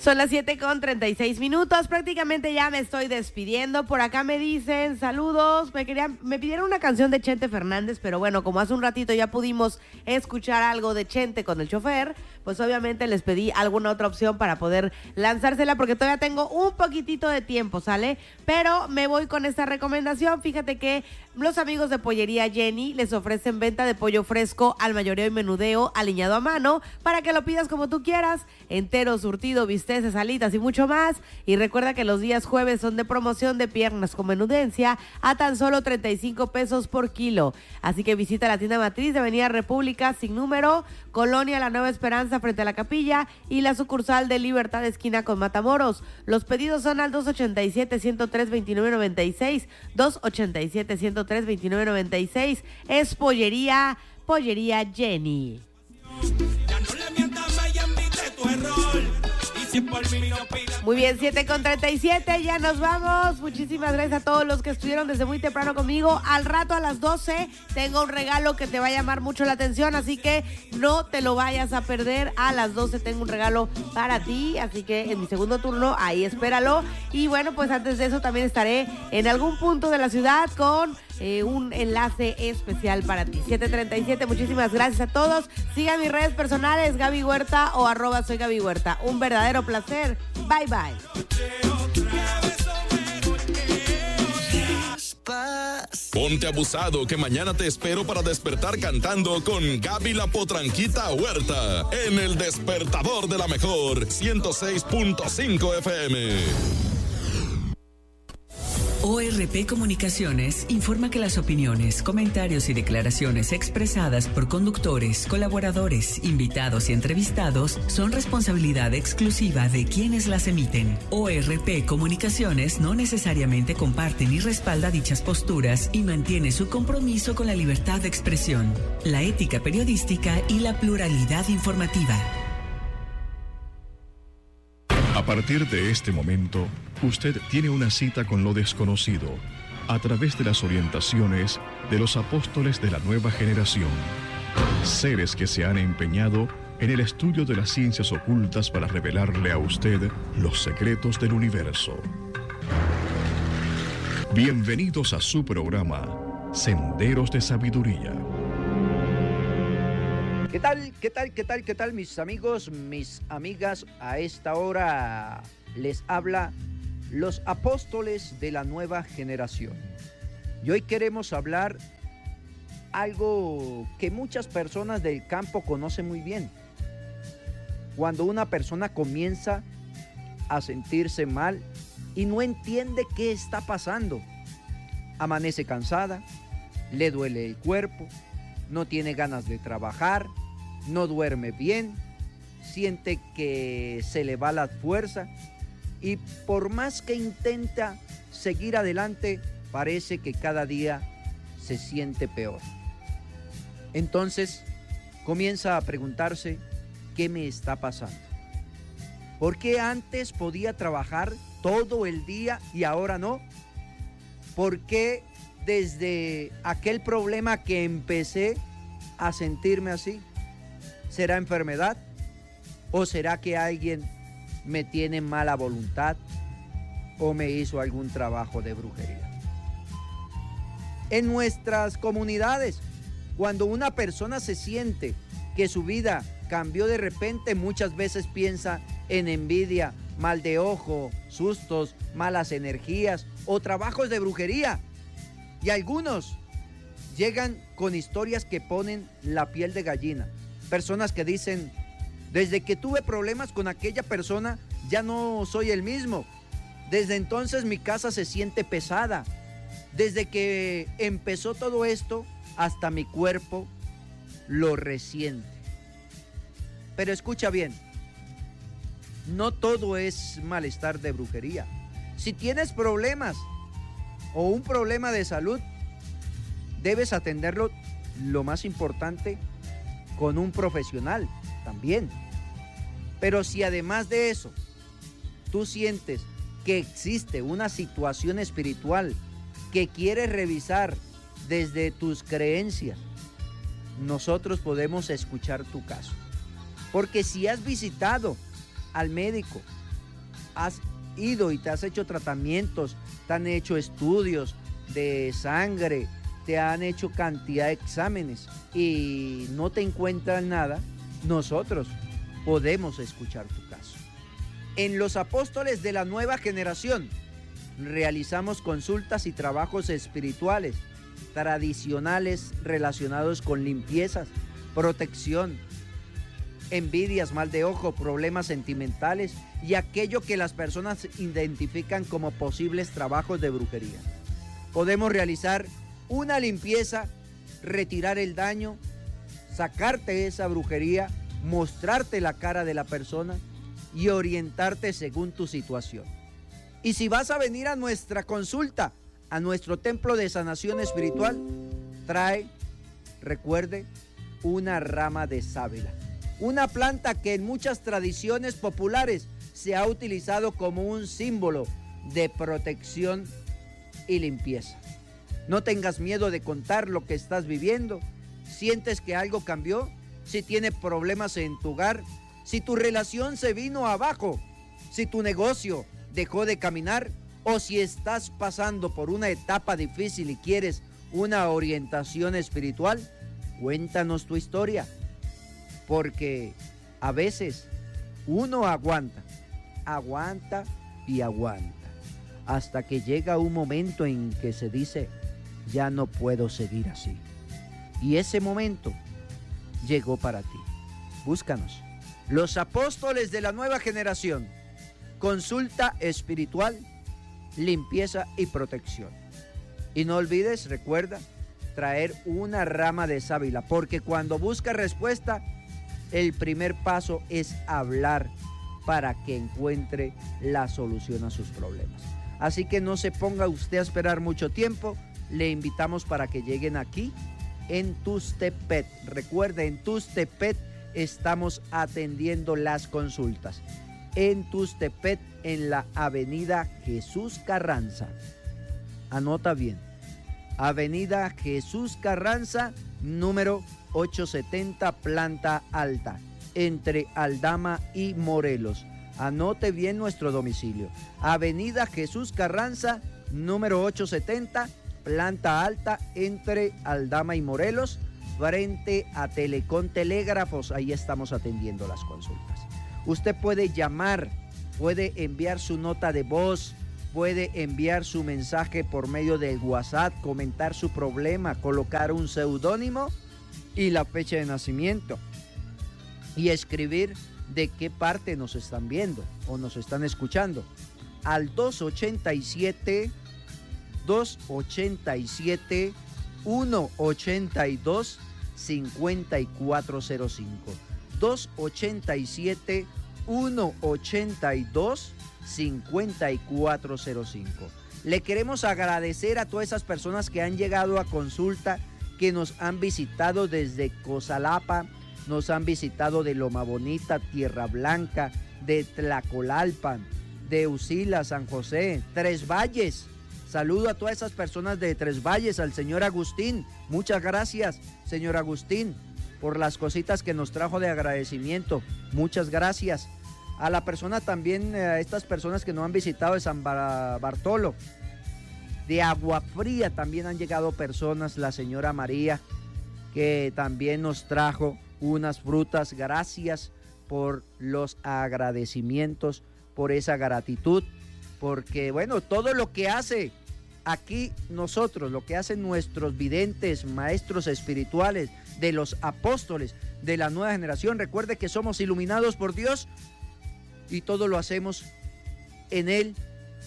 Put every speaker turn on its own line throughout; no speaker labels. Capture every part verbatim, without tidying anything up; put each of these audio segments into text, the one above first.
Son las siete con treinta y seis minutos, prácticamente ya me estoy despidiendo. Por acá me dicen saludos, me querían, me pidieron una canción de Chente Fernández, pero bueno, como hace un ratito ya pudimos escuchar algo de Chente con el chofer, pues obviamente les pedí alguna otra opción para poder lanzársela, porque todavía tengo un poquitito de tiempo, ¿sale? Pero me voy con esta recomendación. Fíjate que los amigos de Pollería Jenny les ofrecen venta de pollo fresco al mayoreo y menudeo aliñado a mano para que lo pidas como tú quieras, entero, surtido, bisteces, alitas y mucho más. Y recuerda que los días jueves son de promoción de piernas con menudencia a tan solo treinta y cinco pesos por kilo. Así que visita la tienda matriz de Avenida República sin número, Colonia La Nueva Esperanza frente a la Capilla, y la sucursal de Libertad esquina con Matamoros. Los pedidos son al dos ochenta y siete, ciento tres, veintinueve noventa y seis, dos ochenta y siete, ciento tres, veintinueve noventa y seis. Es Pollería, Pollería Jenny. Ya no le mientas, me admite tu error. Y si por mí no pidas... Muy bien, siete con treinta y siete, ya nos vamos. Muchísimas gracias a todos los que estuvieron desde muy temprano conmigo. Al rato a las doce tengo un regalo que te va a llamar mucho la atención, así que no te lo vayas a perder. A las doce tengo un regalo para ti, así que en mi segundo turno ahí espéralo. Y bueno, pues antes de eso también estaré en algún punto de la ciudad con eh, un enlace especial para ti. siete treinta y siete, muchísimas gracias a todos. Sigan mis redes personales, Gaby Huerta o arroba soy Gaby Huerta. Un verdadero placer. Bye, bye.
Ponte abusado, que mañana te espero para despertar cantando con Gaby la Potranquita Huerta en el Despertador de la Mejor ciento seis punto cinco F M.
O R P Comunicaciones informa que las opiniones, comentarios y declaraciones expresadas por conductores, colaboradores, invitados y entrevistados son responsabilidad exclusiva de quienes las emiten. O R P Comunicaciones no necesariamente comparte ni respalda dichas posturas y mantiene su compromiso con la libertad de expresión, la ética periodística y la pluralidad informativa.
A partir de este momento, usted tiene una cita con lo desconocido a través de las orientaciones de los apóstoles de la nueva generación, seres que se han empeñado en el estudio de las ciencias ocultas para revelarle a usted los secretos del universo. Bienvenidos a su programa, Senderos de Sabiduría.
¿Qué tal, qué tal, qué tal, qué tal, mis amigos, mis amigas? A esta hora les habla los apóstoles de la nueva generación. Y hoy queremos hablar algo que muchas personas del campo conocen muy bien. Cuando una persona comienza a sentirse mal y no entiende qué está pasando. Amanece cansada, le duele el cuerpo, no tiene ganas de trabajar, no duerme bien, siente que se le va la fuerza y por más que intenta seguir adelante, parece que cada día se siente peor. Entonces comienza a preguntarse, ¿qué me está pasando? ¿Por qué antes podía trabajar todo el día y ahora no? ¿Por qué desde aquel problema que empecé a sentirme así? ¿Será enfermedad? ¿O será que alguien me tiene mala voluntad? ¿O me hizo algún trabajo de brujería? En nuestras comunidades, cuando una persona se siente que su vida cambió de repente, muchas veces piensa en envidia, mal de ojo, sustos, malas energías o trabajos de brujería. Y algunos llegan con historias que ponen la piel de gallina. Personas que dicen, desde que tuve problemas con aquella persona, ya no soy el mismo. Desde entonces mi casa se siente pesada. Desde que empezó todo esto, hasta mi cuerpo lo resiente. Pero escucha bien, no todo es malestar de brujería. Si tienes problemas o un problema de salud, debes atenderlo, lo más importante, con un profesional también. Pero si además de eso, tú sientes que existe una situación espiritual que quieres revisar desde tus creencias, nosotros podemos escuchar tu caso. Porque si has visitado al médico has ido y te has hecho tratamientos, te han hecho estudios de sangre, te han hecho cantidad de exámenes y no te encuentran nada, nosotros podemos escuchar tu caso. En los apóstoles de la nueva generación realizamos consultas y trabajos espirituales tradicionales relacionados con limpiezas, protección, envidias, mal de ojo, problemas sentimentales y aquello que las personas identifican como posibles trabajos de brujería. Podemos realizar una limpieza, retirar el daño, sacarte esa brujería, mostrarte la cara de la persona y orientarte según tu situación. Y si vas a venir a nuestra consulta, a nuestro templo de sanación espiritual, trae, recuerde, una rama de sábila. Una planta que en muchas tradiciones populares se ha utilizado como un símbolo de protección y limpieza. No tengas miedo de contar lo que estás viviendo. ¿Sientes que algo cambió? Si tienes problemas en tu hogar, si tu relación se vino abajo, si tu negocio dejó de caminar o si estás pasando por una etapa difícil y quieres una orientación espiritual, cuéntanos tu historia. Porque a veces uno aguanta, aguanta y aguanta, hasta que llega un momento en que se dice, ya no puedo seguir así. Y ese momento llegó para ti. Búscanos. Los apóstoles de la nueva generación. Consulta espiritual, limpieza y protección. Y no olvides, recuerda, traer una rama de sábila, porque cuando buscas respuesta, el primer paso es hablar para que encuentre la solución a sus problemas. Así que no se ponga usted a esperar mucho tiempo. Le invitamos para que lleguen aquí en Tustepet. Recuerde, en Tustepet estamos atendiendo las consultas. En Tustepet, en la avenida Jesús Carranza. Anota bien. Avenida Jesús Carranza, número ochocientos setenta, planta alta, entre Aldama y Morelos. Anote bien nuestro domicilio. Avenida Jesús Carranza, número ochocientos setenta, planta alta, entre Aldama y Morelos, frente a Telecom Telégrafos. Ahí estamos atendiendo las consultas. Usted puede llamar, puede enviar su nota de voz, puede enviar su mensaje por medio del WhatsApp, comentar su problema, colocar un seudónimo y la fecha de nacimiento y escribir de qué parte nos están viendo o nos están escuchando al dos ocho siete, dos ocho siete, uno ocho dos, cinco cuatro cero cinco. dos ocho siete, uno ocho dos, cinco cuatro cero cinco. Le queremos agradecer a todas esas personas que han llegado a consulta, que nos han visitado desde Cosalapa, nos han visitado de Loma Bonita, Tierra Blanca, de Tlacolalpan, de Usila, San José, Tres Valles. Saludo a todas esas personas de Tres Valles, al señor Agustín. Muchas gracias, señor Agustín, por las cositas que nos trajo de agradecimiento. Muchas gracias. A la persona también, a estas personas que nos han visitado de San Bartolo, de Agua Fría también han llegado personas, la señora María, que también nos trajo unas frutas. Gracias por los agradecimientos, por esa gratitud, porque bueno, todo lo que hace aquí nosotros, lo que hacen nuestros videntes, maestros espirituales, de los apóstoles de la nueva generación, recuerde que somos iluminados por Dios y todo lo hacemos en Él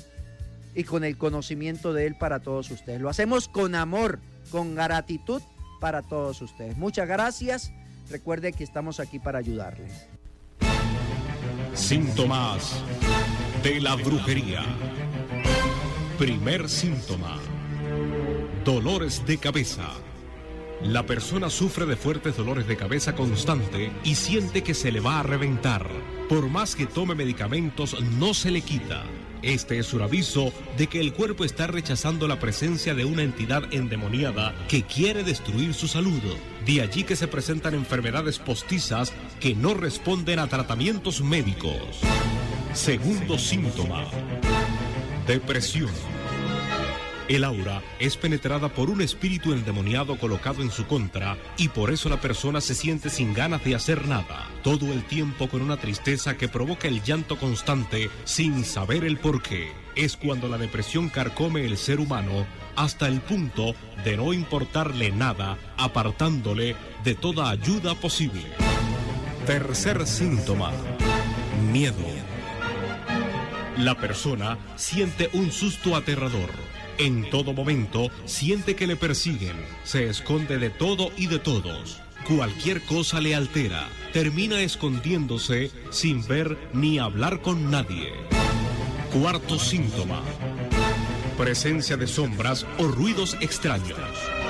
y con el conocimiento de Él para todos ustedes. Lo hacemos con amor, con gratitud para todos ustedes. Muchas gracias. Recuerde que estamos aquí para ayudarles.
Síntomas de la brujería. Primer síntoma: dolores de cabeza. La persona sufre de fuertes dolores de cabeza constante y siente que se le va a reventar. Por más que tome medicamentos, no se le quita. Este es un aviso de que el cuerpo está rechazando la presencia de una entidad endemoniada que quiere destruir su salud. De allí que se presentan enfermedades postizas que no responden a tratamientos médicos. Segundo síntoma: depresión. El aura es penetrada por un espíritu endemoniado colocado en su contra y por eso la persona se siente sin ganas de hacer nada, todo el tiempo con una tristeza que provoca el llanto constante sin saber el porqué. Es cuando la depresión carcome el ser humano hasta el punto de no importarle nada, apartándole de toda ayuda posible. Tercer síntoma: miedo. La persona siente un susto aterrador. En todo momento siente que le persiguen, se esconde de todo y de todos. Cualquier cosa le altera, termina escondiéndose sin ver ni hablar con nadie. Cuarto síntoma: presencia de sombras o ruidos extraños.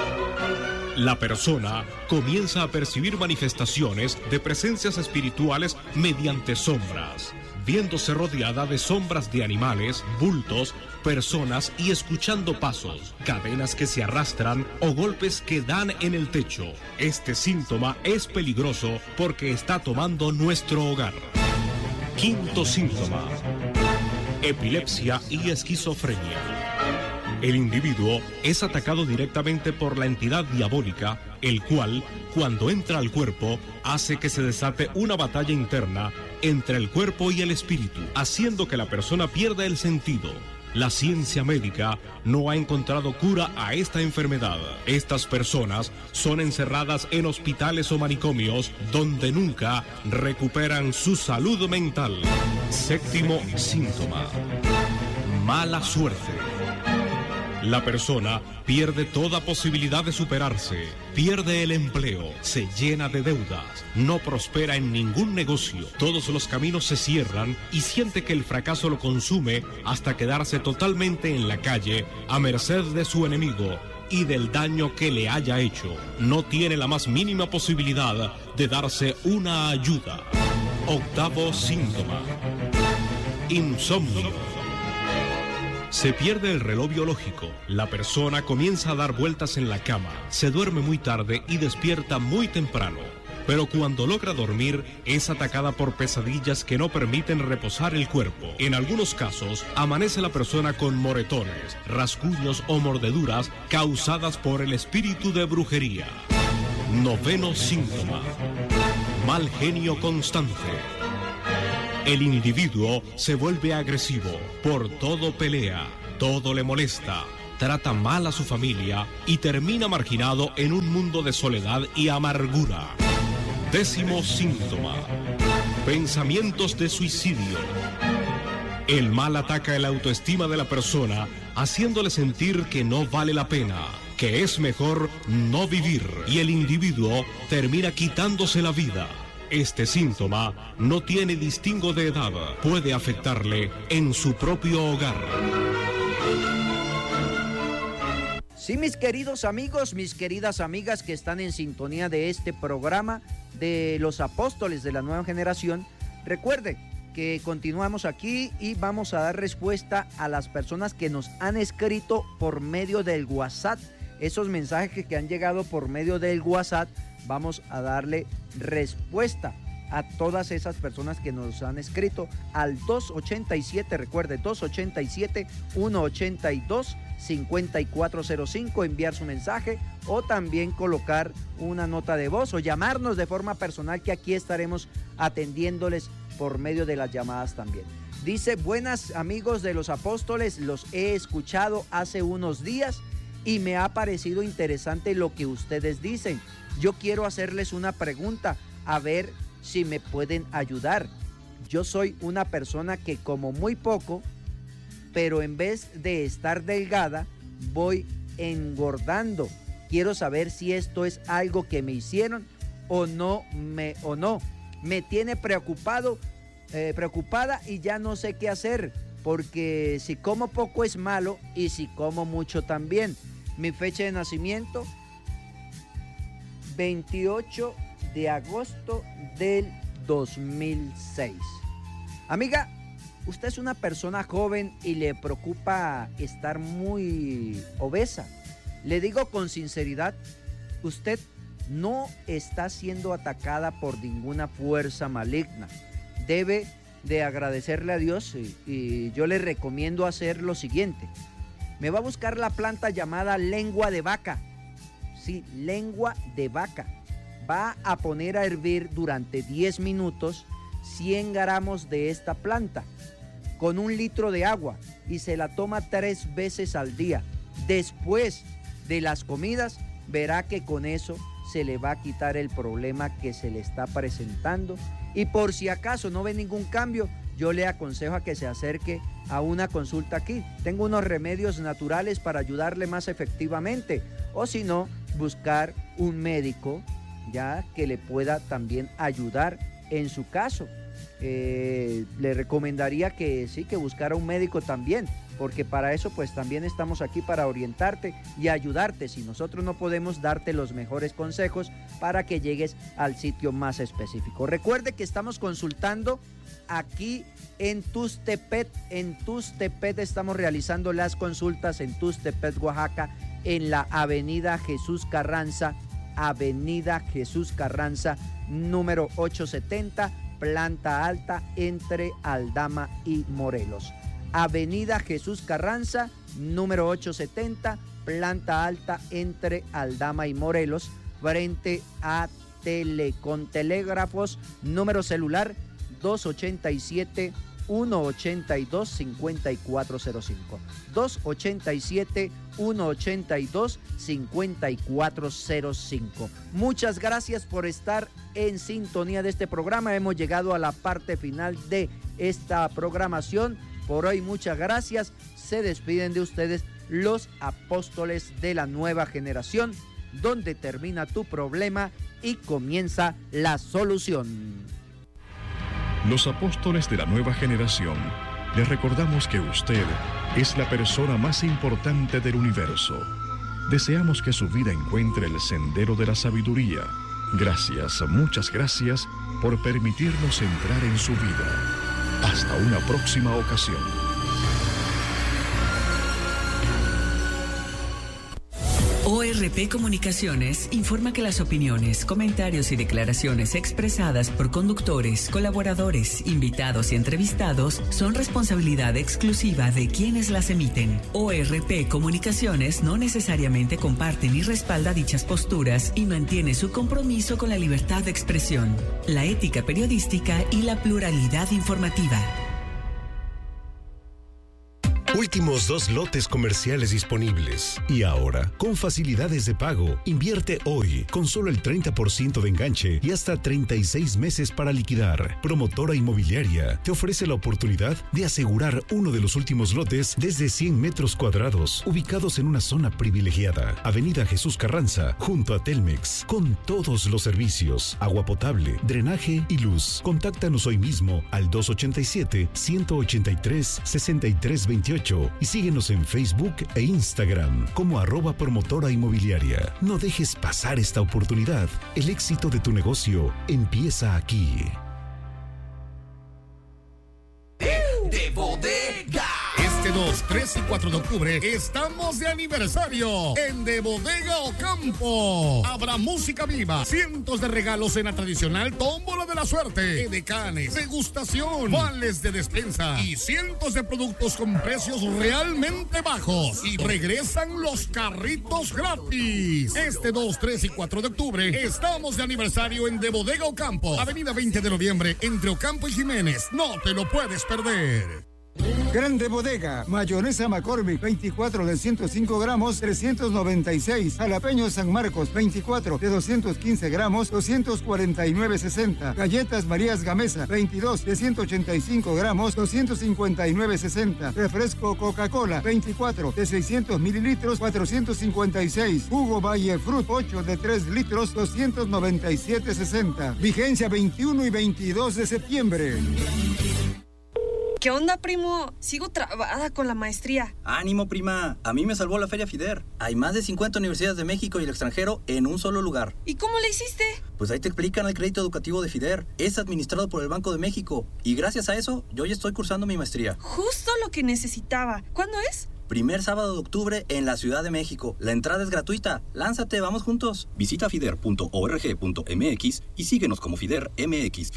La persona comienza a percibir manifestaciones de presencias espirituales mediante sombras, viéndose rodeada de sombras de animales, bultos, personas y escuchando pasos, cadenas que se arrastran o golpes que dan en el techo. Este síntoma es peligroso porque está tomando nuestro hogar. Quinto síntoma: epilepsia y esquizofrenia. El individuo es atacado directamente por la entidad diabólica, el cual, cuando entra al cuerpo, hace que se desate una batalla interna entre el cuerpo y el espíritu, haciendo que la persona pierda el sentido. La ciencia médica no ha encontrado cura a esta enfermedad. Estas personas son encerradas en hospitales o manicomios donde nunca recuperan su salud mental. Séptimo síntoma: mala suerte. La persona pierde toda posibilidad de superarse, pierde el empleo, se llena de deudas, no prospera en ningún negocio, todos los caminos se cierran y siente que el fracaso lo consume hasta quedarse totalmente en la calle a merced de su enemigo y del daño que le haya hecho. No tiene la más mínima posibilidad de darse una ayuda. Octavo síntoma: insomnio. Se pierde el reloj biológico, la persona comienza a dar vueltas en la cama, se duerme muy tarde y despierta muy temprano. Pero cuando logra dormir, es atacada por pesadillas que no permiten reposar el cuerpo. En algunos casos, amanece la persona con moretones, rasguños o mordeduras causadas por el espíritu de brujería. Noveno síntoma: mal genio constante. El individuo se vuelve agresivo, por todo pelea, todo le molesta, trata mal a su familia y termina marginado en un mundo de soledad y amargura. Décimo síntoma: pensamientos de suicidio. El mal ataca la autoestima de la persona, haciéndole sentir que no vale la pena, que es mejor no vivir, y el individuo termina quitándose la vida. Este síntoma no tiene distingo de edad, puede afectarle en su propio hogar.
Sí, mis queridos amigos, mis queridas amigas que están en sintonía de este programa de los apóstoles de la nueva generación, recuerde que continuamos aquí y vamos a dar respuesta a las personas que nos han escrito por medio del WhatsApp. Esos mensajes que han llegado por medio del WhatsApp, vamos a darle respuesta a todas esas personas que nos han escrito al dos ochenta y siete, recuerde, dos ochenta y siete, ciento ochenta y dos, cincuenta y cuatro cero cinco, enviar su mensaje o también colocar una nota de voz o llamarnos de forma personal, que aquí estaremos atendiéndoles por medio de las llamadas también. Dice: buenas amigos de los apóstoles, los he escuchado hace unos días y me ha parecido interesante lo que ustedes dicen. Yo quiero hacerles una pregunta, a ver si me pueden ayudar. Yo soy una persona que como muy poco, pero en vez de estar delgada, voy engordando. Quiero saber si esto es algo que me hicieron o no me o no. Me tiene preocupado, eh, preocupada y ya no sé qué hacer, porque si como poco es malo y si como mucho también. Mi fecha de nacimiento: veintiocho de agosto del dos mil seis. Amiga, usted es una persona joven y le preocupa estar muy obesa. Le digo con sinceridad, usted no está siendo atacada por ninguna fuerza maligna. Debe de agradecerle a Dios y, y yo le recomiendo hacer lo siguiente. Me va a buscar la planta llamada lengua de vaca. Sí, lengua de vaca. Va a poner a hervir durante diez minutos cien gramos de esta planta con un litro de agua y se la toma tres veces al día. Después de las comidas, verá que con eso se le va a quitar el problema que se le está presentando. Y por si acaso no ve ningún cambio, yo le aconsejo a que se acerque a una consulta aquí. Tengo unos remedios naturales para ayudarle más efectivamente. O si no, buscar un médico ya que le pueda también ayudar en su caso. Eh, le recomendaría que sí, que buscara un médico también, porque para eso pues también estamos aquí para orientarte y ayudarte. Si nosotros no podemos darte los mejores consejos para que llegues al sitio más específico. Recuerde que estamos consultando aquí en Tustepet. En Tustepet estamos realizando las consultas en Tustepet, Oaxaca, en la avenida Jesús Carranza, avenida Jesús Carranza, número ochocientos setenta, planta alta, entre Aldama y Morelos. Avenida Jesús Carranza, número ochocientos setenta, planta alta, entre Aldama y Morelos, frente a Telecom Telégrafos, número celular dos ochenta y siete, uno ochenta y dos, cincuenta y cuatro cero cinco. dos ochenta y siete, uno ochenta y dos, cincuenta y cuatro cero cinco. Muchas gracias por estar en sintonía de este programa. Hemos llegado a la parte final de esta programación. Por hoy, muchas gracias. Se despiden de ustedes los apóstoles de la nueva generación, donde termina tu problema y comienza la solución.
Los apóstoles de la nueva generación, les recordamos que usted es la persona más importante del universo. Deseamos que su vida encuentre el sendero de la sabiduría. Gracias, muchas gracias por permitirnos entrar en su vida. Hasta una próxima ocasión.
O R P Comunicaciones informa que las opiniones, comentarios y declaraciones expresadas por conductores, colaboradores, invitados y entrevistados son responsabilidad exclusiva de quienes las emiten. O R P Comunicaciones no necesariamente comparte ni respalda dichas posturas y mantiene su compromiso con la libertad de expresión, la ética periodística y la pluralidad informativa.
Últimos dos lotes comerciales disponibles. Y ahora, con facilidades de pago, invierte hoy con solo el treinta por ciento de enganche y hasta treinta y seis meses para liquidar. Promotora Inmobiliaria te ofrece la oportunidad de asegurar uno de los últimos lotes desde cien metros cuadrados, ubicados en una zona privilegiada. Avenida Jesús Carranza, junto a Telmex, con todos los servicios, agua potable, drenaje y luz. Contáctanos hoy mismo al dos ochenta y siete, ciento ochenta y tres, sesenta y tres veintiocho y síguenos en Facebook e Instagram como arroba promotora inmobiliaria. No dejes pasar esta oportunidad. El éxito de tu negocio empieza aquí.
De Bodega. Este dos, tres y cuatro de octubre estamos de aniversario en De Bodega Ocampo. Habrá música viva, cientos de regalos en la tradicional tómbola de la suerte, edecanes, degustación, vales de despensa y cientos de productos con precios realmente bajos. Y regresan los carritos gratis. Este dos, tres y cuatro de octubre estamos de aniversario en De Bodega Ocampo, avenida veinte de noviembre, entre Ocampo y Jiménez. No te lo puedes perder.
Grande Bodega, mayonesa McCormick, veinticuatro de ciento cinco gramos, trescientos noventa y seis. Jalapeño San Marcos, veinticuatro de doscientos quince gramos, doscientos cuarenta y nueve sesenta. Galletas Marías Gamesa, veintidós de ciento ochenta y cinco gramos, doscientos cincuenta y nueve sesenta. Refresco Coca-Cola, veinticuatro de seiscientos mililitros, cuatrocientos cincuenta y seis. Jugo Valle Fruit, ocho de tres litros, doscientos noventa y siete sesenta. Vigencia veintiuno y veintidós de septiembre.
¿Qué onda, primo? Sigo trabada con la maestría.
Ánimo, prima. A mí me salvó la Feria FIDER. Hay más de cincuenta universidades de México y el extranjero en un solo lugar.
¿Y cómo le hiciste?
Pues ahí te explican el crédito educativo de FIDER. Es administrado por el Banco de México. Y gracias a eso, yo ya estoy cursando mi maestría.
Justo lo que necesitaba. ¿Cuándo es?
Primer sábado de octubre en la Ciudad de México. La entrada es gratuita. Lánzate, vamos juntos. Visita fider punto org punto m x y síguenos como FIDER M X. FIDER,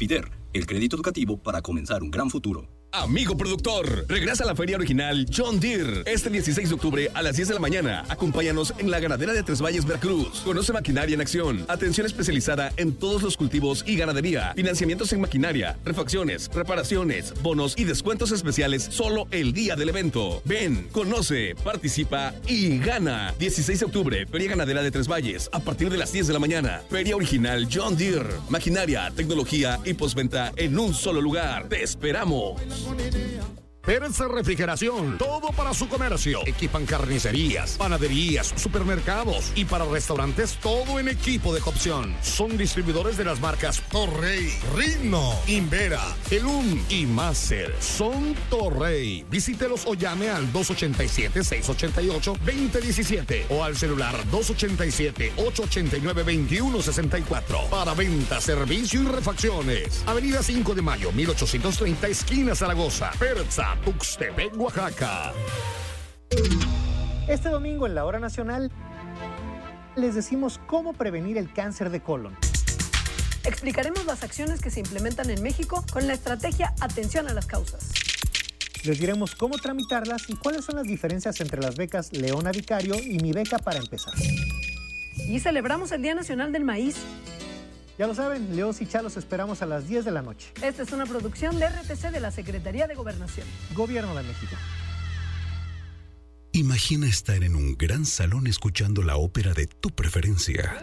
el crédito educativo para comenzar un gran futuro.
Amigo productor, regresa a la feria original John Deere este dieciséis de octubre a las diez de la mañana. Acompáñanos en la ganadera de Tres Valles, Veracruz. Conoce maquinaria en acción, atención especializada en todos los cultivos y ganadería, financiamientos en maquinaria, refacciones, reparaciones, bonos y descuentos especiales solo el día del evento. Ven, conoce, participa y gana. dieciséis de octubre, Feria Ganadera de Tres Valles, a partir de las diez de la mañana. Feria original John Deere, maquinaria, tecnología y postventa en un solo lugar. ¡Te esperamos!
Persa Refrigeración, todo para su comercio. Equipan carnicerías, panaderías, supermercados y para restaurantes todo en equipo de cocción. Son distribuidores de las marcas Torrey, Rino, Invera, Elum y Master. Son Torrey. Visítelos o llame al dos ochenta y siete, seiscientos ochenta y ocho, veinte diecisiete o al celular dos ochenta y siete, ochocientos ochenta y nueve, veintiuno sesenta y cuatro. Para venta, servicio y refacciones. Avenida cinco de mayo, mil ochocientos treinta, esquina Zaragoza. Persa, Tuxtepec, Oaxaca.
Este domingo en la Hora Nacional les decimos cómo prevenir el cáncer de colon.
Explicaremos las acciones que se implementan en México con la estrategia Atención a las Causas.
Les diremos cómo tramitarlas y cuáles son las diferencias entre las becas Leona Vicario y Mi Beca para Empezar.
Y celebramos el Día Nacional del Maíz.
Ya lo saben, Leos y Chalos esperamos a las diez de la noche.
Esta es una producción de R T C de la Secretaría de Gobernación.
Gobierno de México.
Imagina estar en un gran salón escuchando la ópera de tu preferencia.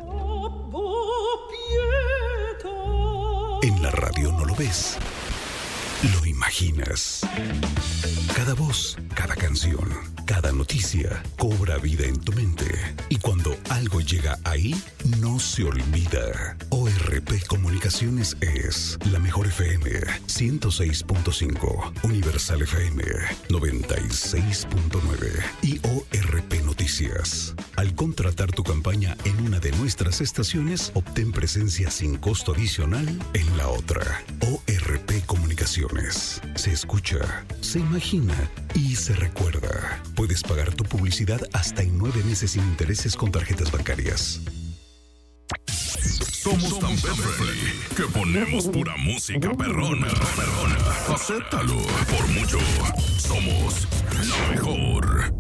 En la radio no lo ves, lo imaginas. Cada voz, cada canción, cada noticia cobra vida en tu mente. Y cuando algo llega ahí, no se olvida. O R P Comunicaciones es la mejor F M ciento seis punto cinco, Universal F M noventa y seis punto nueve y O R P Noticias. Al contratar tu campaña en una de nuestras estaciones, obtén presencia sin costo adicional en la otra. O R P Comunicaciones. Se escucha, se imagina y se recuerda. Puedes pagar tu publicidad hasta en nueve meses sin intereses con tarjetas bancarias.
Somos tan friendly que ponemos pura música perrona. Perrona. Acéptalo. Por mucho, somos la mejor.